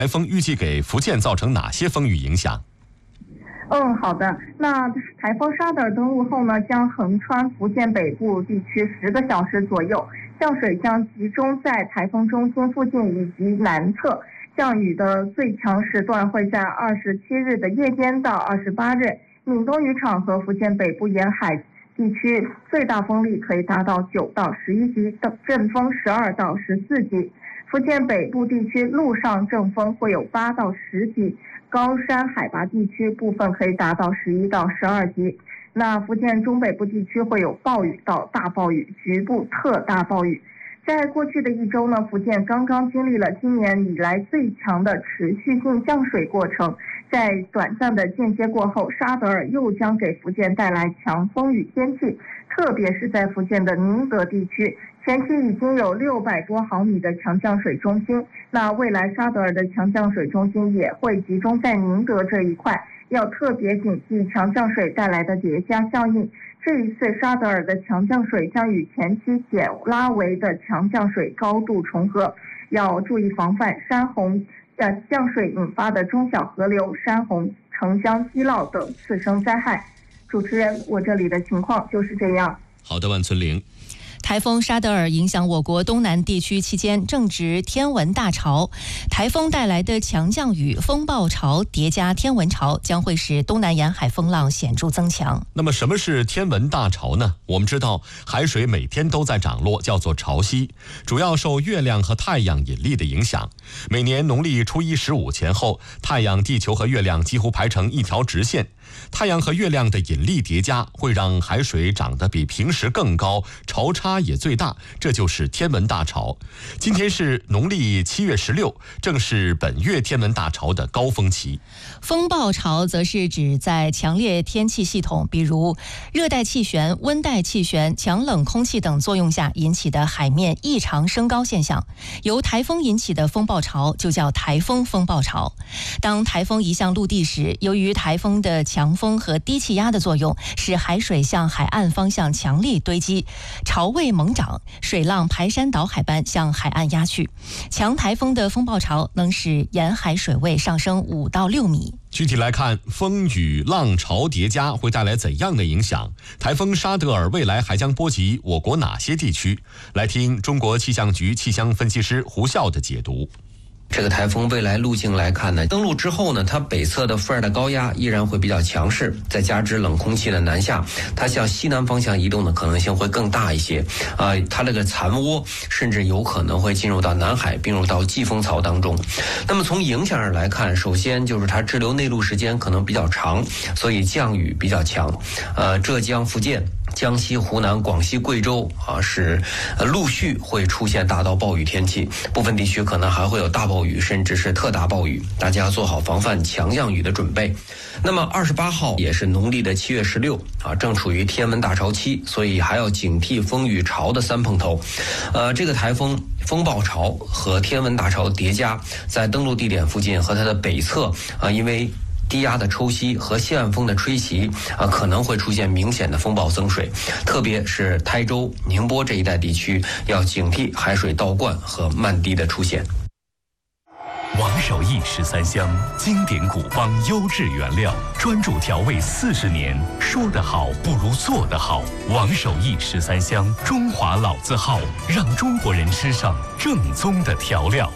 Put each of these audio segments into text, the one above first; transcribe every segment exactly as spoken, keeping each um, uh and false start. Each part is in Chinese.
台风预计给福建造成哪些风雨影响？ 嗯，好的。那台风沙德尔登陆后呢，将横穿福建北部地区十个小时左右，降水将集中在台风中心附近以及南侧。降雨的最强时段会在二十七日的夜间到二十八日，闽东渔场和福建北部沿海地区最大风力可以达到九到十一级，阵风十二到十四级。福建北部地区陆上阵风会有八到十级，高山海拔地区部分可以达到十一到十二级。那福建中北部地区会有暴雨到大暴雨，局部特大暴雨。在过去的一周呢，福建刚刚经历了今年以来最强的持续性降水过程，在短暂的间歇过后，沙德尔又将给福建带来强风雨天气，特别是在福建的宁德地区，前期已经有六百多毫米的强降水中心，那未来沙德尔的强降水中心也会集中在宁德这一块，要特别谨记强降水带来的叠加效应。这一次沙德尔的强降水将与前期简拉维的强降水高度重合，要注意防范山洪呃降水引发的中小河流、山洪、城乡积涝等次生灾害。主持人，我这里的情况就是这样。 好的，万村玲。 台风沙德尔影响我国东南地区期间正值天文大潮，台风带来的强降雨、风暴潮叠加天文潮，将会使东南沿海风浪显著增强。 那么什么是天文大潮呢？我们知道海水每天都在涨落，叫做潮汐，主要受月亮和太阳引力的影响。每年农历初一十五前后，太阳、地球和月亮几乎排成一条直线，太阳和月亮的引力叠加会让海水涨得比平时更高，潮差也最大，这就是天文大潮。今天是农历七月十六，正是本月天文大潮的高峰期。 风暴潮则是指在强烈天气系统，比如热带气旋、温带气旋、强冷空气等作用下引起的海面异常升高现象。由台风引起的风暴潮就叫台风风暴潮。当台风移向陆地时，由于台风的强风和低气压的作用，使海水向海岸方向强力堆积，潮位猛涨，水浪排山倒海般向海岸压去。强台风的风暴潮能使沿海水位上升五到六米。 具体来看，风雨浪潮叠加会带来怎样的影响？台风沙德尔未来还将波及我国哪些地区？来听中国气象局气象分析师胡笑的解读。 这个台风未来路径来看呢，登陆之后呢，它北侧的副热带高压依然会比较强势，再加之冷空气的南下，它向西南方向移动的可能性会更大一些。啊、呃，它这个残涡甚至有可能会进入到南海，并入到季风槽当中。那么从影响上来看，首先就是它滞留内陆时间可能比较长，所以降雨比较强。呃，浙江、福建、江西、湖南、广西、贵州啊，是呃陆续会出现大到暴雨天气，部分地区可能还会有大暴雨，甚至是特大暴雨，大家做好防范强降雨的准备。那么二十八号也是农历的七月十六啊，正处于天文大潮期，所以还要警惕风雨潮的三碰头。呃，这个台风风暴潮和天文大潮叠加，在登陆地点附近和它的北侧啊，因为低压的抽吸和西岸风的吹袭啊，可能会出现明显的风暴增水，特别是台州、宁波这一带地区要警惕海水倒灌和漫堤的出现。 王守义十三香，经典古方，优质原料，专注调味四十年，说得好不如做得好。王守义十三香，中华老字号，让中国人吃上正宗的调料。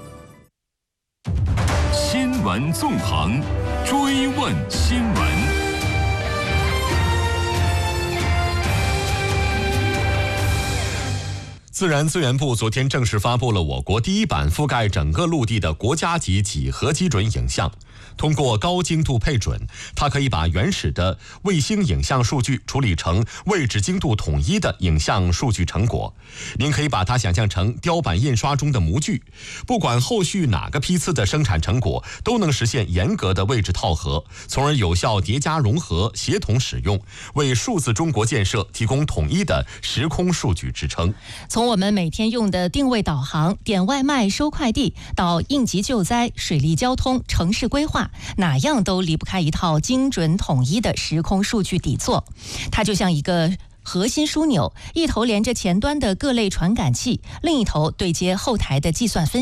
新闻纵横，追问新闻。 自然资源部昨天正式发布了我国第一版覆盖整个陆地的国家级几何基准影像。通过高精度配准，它可以把原始的卫星影像数据处理成位置精度统一的影像数据成果。您可以把它想象成雕版印刷中的模具，不管后续哪个批次的生产成果，都能实现严格的位置套合，从而有效叠加融合、协同使用，为数字中国建设提供统一的时空数据支撑。 从我们每天用的定位导航、点外卖、收快递，到应急救灾、水利交通、城市规划，哪样都离不开一套精准统一的时空数据底座。它就像一个核心枢纽，一头连着前端的各类传感器，另一头对接后台的计算分析。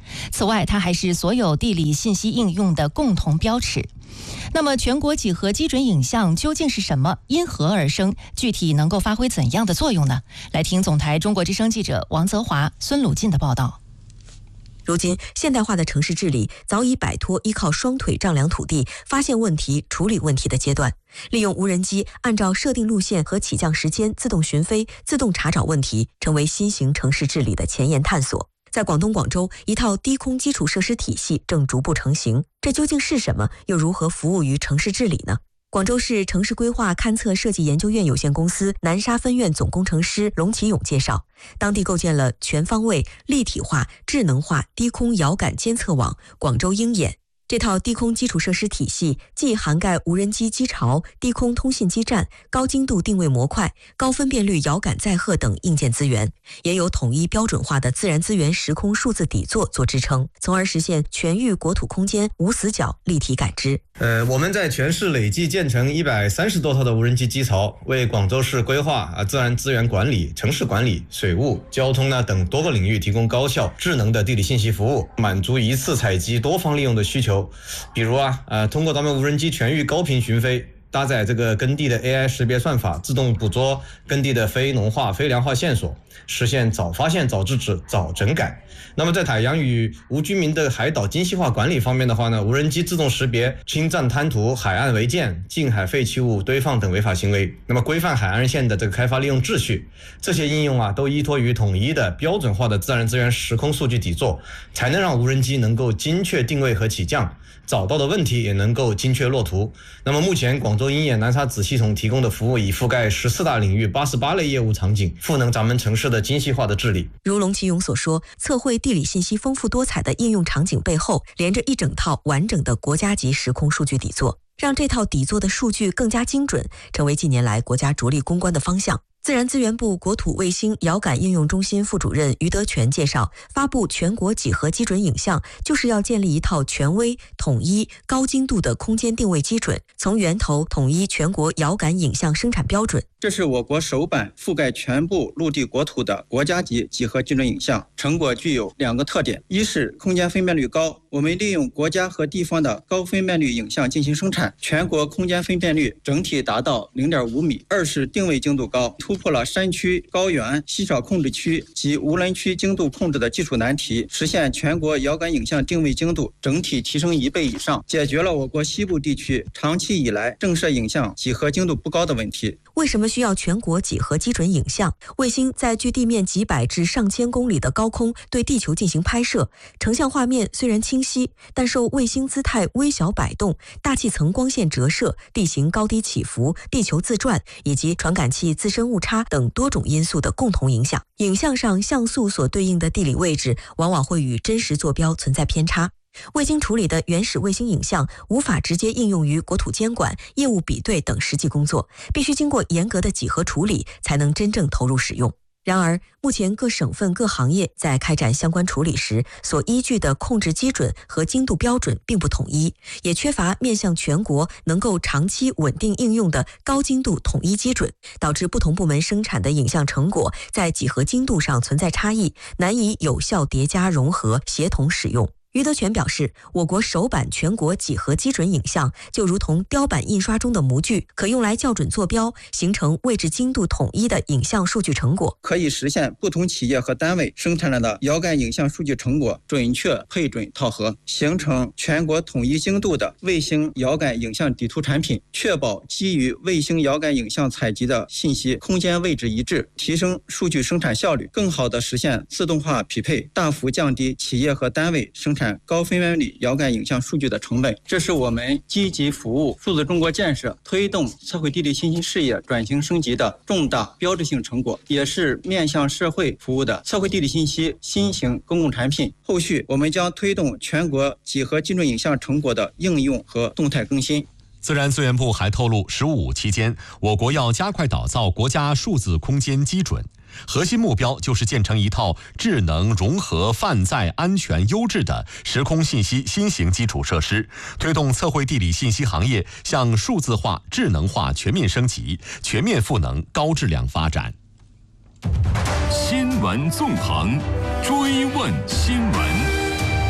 此外，它还是所有地理信息应用的共同标尺。那么，全国几何基准影像究竟是什么？因何而生？具体能够发挥怎样的作用呢？来听总台中国之声记者王泽华、孙鲁进的报道。 如今，现代化的城市治理早已摆脱依靠双腿丈量土地、发现问题、处理问题的阶段，利用无人机按照设定路线和起降时间自动巡飞、自动查找问题，成为新型城市治理的前沿探索。在广东广州，一套低空基础设施体系正逐步成型。这究竟是什么？又如何服务于城市治理呢？广州市城市规划勘测设计研究院有限公司南沙分院总工程师龙启勇介绍，当地构建了全方位、立体化、智能化低空遥感监测网广州鹰眼。这套低空基础设施体系既涵盖无人机机巢、低空通信基站、高精度定位模块、高分辨率遥感载荷等硬件资源，也有统一标准化的自然资源时空数字底座做支撑，从而实现全域国土空间无死角立体感知。 呃，我们在全市累计建成一百三十多套的无人机机巢，为广州市规划啊、自然资源管理、城市管理、水务、交通呢等多个领域提供高效、智能的地理信息服务，满足一次采集、多方利用的需求。比如啊，呃，通过咱们无人机全域高频巡飞，搭载这个耕地的 A I 识别算法，自动捕捉耕地的非农化、非粮化线索，实现早发现、早制止、早整改。那么在海洋与无居民的海岛精细化管理方面的话呢，无人机自动识别侵占滩涂、海岸违建、近海废弃物堆放等违法行为，那么规范海岸线的这个开发利用秩序。这些应用啊，都依托于统一的标准化的自然资源时空数据底座，才能让无人机能够精确定位和起降，找到的问题也能够精确落图。那么目前广州鹰眼南沙子系统提供的服务已覆盖十四大领域八十八类业务场景，赋能咱们城市的精细化的治理。 如龙启勇所说，测绘地理信息丰富多彩的应用场景背后，连着一整套完整的国家级时空数据底座，让这套底座的数据更加精准，成为近年来国家着力攻关的方向。自然资源部国土卫星遥感应用中心副主任于德全介绍，发布全国几何基准影像，就是要建立一套权威、统一、高精度的空间定位基准，从源头统一全国遥感影像生产标准。 这是我国首版覆盖全部陆地国土的国家级几何基准影像，成果具有两个特点：一是空间分辨率高，我们利用国家和地方的高分辨率影像进行生产，全国空间分辨率整体达到 零点五米；二是定位精度高，突破了山区、高原、稀少控制区及无人区精度控制的技术难题，实现全国遥感影像定位精度整体提升一倍以上，解决了我国西部地区长期以来震慑影像几何精度不高的问题。 为什么需要全国几何基准影像？卫星在距地面几百至上千公里的高空对地球进行拍摄，成像画面虽然清晰，但受卫星姿态微小摆动、大气层光线折射、地形高低起伏、地球自转以及传感器自身误差等多种因素的共同影响。影像上像素所对应的地理位置往往会与真实坐标存在偏差。未经处理的原始卫星影像无法直接应用于国土监管、业务比对等实际工作，必须经过严格的几何处理才能真正投入使用。然而，目前各省份各行业在开展相关处理时，所依据的控制基准和精度标准并不统一，也缺乏面向全国能够长期稳定应用的高精度统一基准，导致不同部门生产的影像成果在几何精度上存在差异，难以有效叠加融合、协同使用。于德全表示，我国首版全国几何基准影像就如同雕版印刷中的模具，可用来校准坐标，形成位置精度统一的影像数据成果， 可以实现不同企业和单位生产的遥感影像数据成果准确配准套合，形成全国统一精度的卫星遥感影像底图产品，确保基于卫星遥感影像采集的信息空间位置一致，提升数据生产效率，更好地实现自动化匹配，大幅降低企业和单位生产高分辨率遥感影像数据的成本。这是我们积极服务数字中国建设、推动测绘地理信息事业转型升级的重大标志性成果，也是面向社会服务的测绘地理信息新型公共产品。后续我们将推动全国几何基准影像成果的应用和动态更新。 自然资源部还透露，十五期间，我国要加快打造国家数字空间基准，核心目标就是建成一套智能、融合、泛在、安全、优质的时空信息新型基础设施，推动测绘地理信息行业向数字化、智能化全面升级，全面赋能高质量发展。 新闻纵横，追问新闻。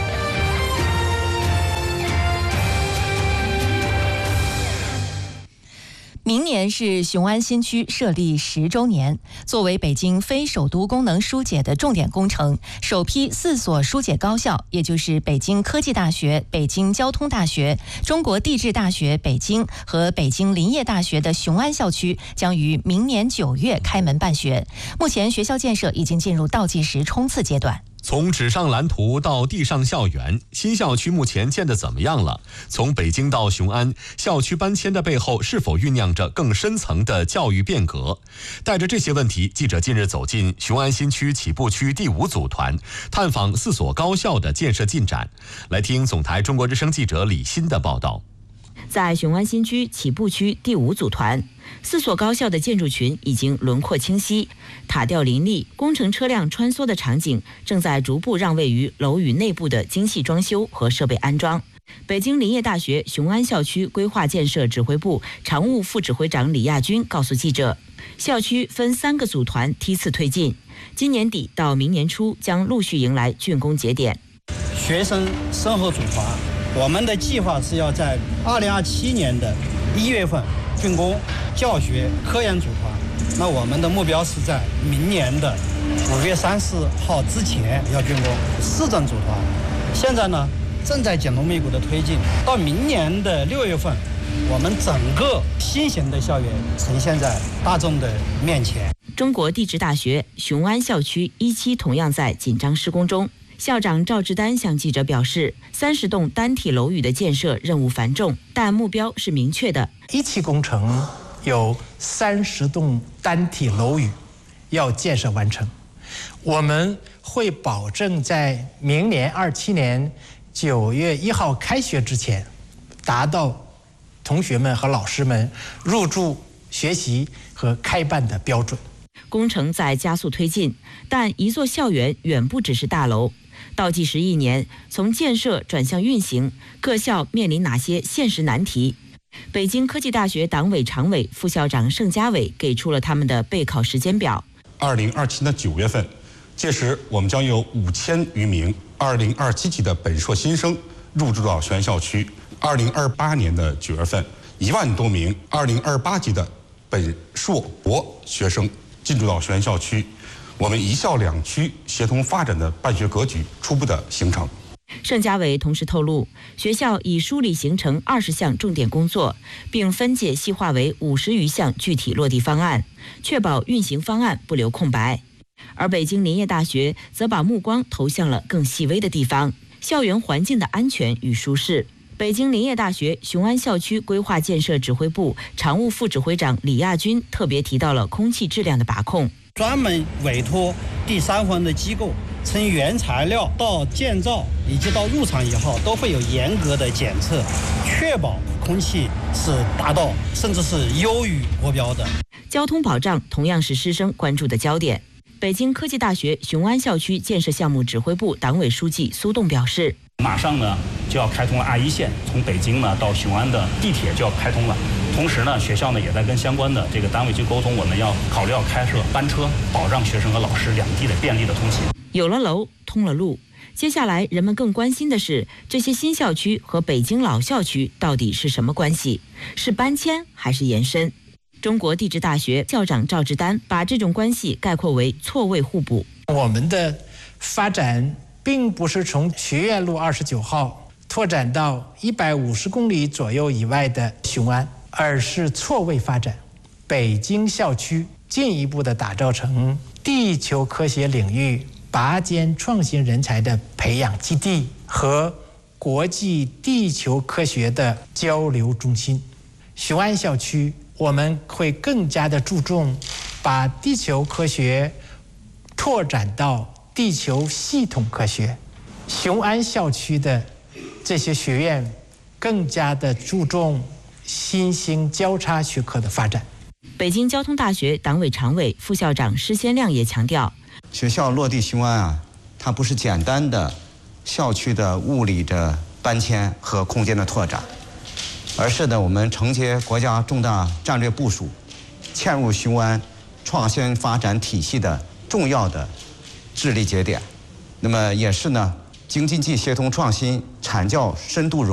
明年是雄安新区设立十周年，作为北京非首都功能疏解的重点工程，首批四所疏解高校，也就是北京科技大学、北京交通大学、中国地质大学北京和北京林业大学的雄安校区，将于明年九月开门办学。目前学校建设已经进入倒计时冲刺阶段。 从纸上蓝图到地上校园，新校区目前建得怎么样了？从北京到雄安，校区搬迁的背后是否酝酿着更深层的教育变革？带着这些问题，记者近日走进雄安新区起步区第五组团，探访四所高校的建设进展。来听总台中国之声记者李欣的报道。 在雄安新区起步区第五组团，四所高校的建筑群已经轮廓清晰，塔吊林立，工程车辆穿梭的场景正在逐步让位于楼宇内部的精细装修和设备安装。北京林业大学雄安校区规划建设指挥部常务副指挥长李亚军告诉记者，校区分三个组团梯次推进，今年底到明年初将陆续迎来竣工节点。 学生生活组团，我们的计划是要在二零二七年的一月份竣工，教学科研组团，那我们的目标是在明年的五月三十号之前要竣工。市政组团现在呢正在紧锣密鼓的推进，到明年的六月份，我们整个新型的校园呈现在大众的面前。 中国地质大学雄安校区一期同样在紧张施工中。校长赵志丹向记者表示，三十栋单体楼宇的建设任务繁重，但目标是明确的。 一期工程有三十栋单体楼宇要建设完成，我们会保证在明年二七年九月一号开学之前，达到同学们和老师们入住、学习和开办的标准。 工程在加速推进，但一座校园远不只是大楼。倒计时一年，从建设转向运行，各校面临哪些现实难题？北京科技大学党委常委、副校长盛家伟给出了他们的备考时间表。 二零二七年的九月份，届时我们将有五千余名二零二七级的本硕新生入住到雄安校区。二零二八年的九月份，一万多名二零二八级的本硕博学生进驻到雄安校区。我们一校两区协同发展的办学格局初步的形成。 盛家伟同时透露，学校已梳理形成二十项重点工作，并分解细化为五十余项具体落地方案，确保运行方案不留空白。而北京林业大学则把目光投向了更细微的地方，校园环境的安全与舒适。北京林业大学雄安校区规划建设指挥部常务副指挥长李亚军特别提到了空气质量的把控。 专门委托第三方的机构，从原材料到建造以及到入场以后，都会有严格的检测，确保空气是达到甚至是优于国标的。 交通保障同样是师生关注的焦点。北京科技大学雄安校区建设项目指挥部党委书记苏栋表示， 马上呢就要开通了 二一线，从北京呢到雄安的地铁就要开通了。同时呢，学校呢也在跟相关的这个单位去沟通，我们要考虑要开设班车，保障学生和老师两地的便利的通勤。 有了楼，通了路，接下来人们更关心的是，这些新校区和北京老校区到底是什么关系？是搬迁还是延伸？中国地质大学校长赵志丹把这种关系概括为错位互补。 我们的发展并不是从学院路二十九号拓展到一百五十公里左右以外的雄安，而是错位发展，北京校区进一步的打造成地球科学领域拔尖创新人才的培养基地和国际地球科学的交流中心。雄安校区我们会更加的注重把地球科学拓展到地球系统科学。雄安校区的这些学院更加的注重新兴交叉学科的发展。 北京交通大学党委常委、副校长施先亮也强调， 学校落地雄安啊，它不是简单的校区的物理的搬迁和空间的拓展，而是呢我们承接国家重大战略部署，嵌入雄安创新发展体系的重要的智力节点。那么也是呢京津冀协同创新、产教深度融